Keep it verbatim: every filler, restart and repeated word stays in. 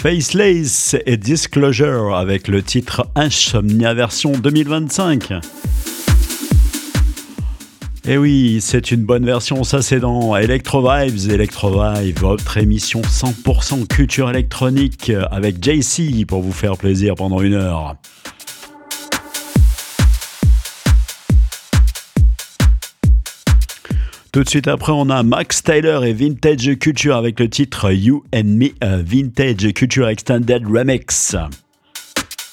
Faceless et Disclosure avec le titre Insomnia version deux mille vingt-cinq. Et oui, c'est une bonne version, ça c'est dans Electro Vibes, Electro Vibes, votre émission cent pour cent culture électronique avec J C pour vous faire plaisir pendant une heure. Tout de suite après, on a Max Tyler et Vintage Culture avec le titre You and Me, Vintage Culture Extended Remix.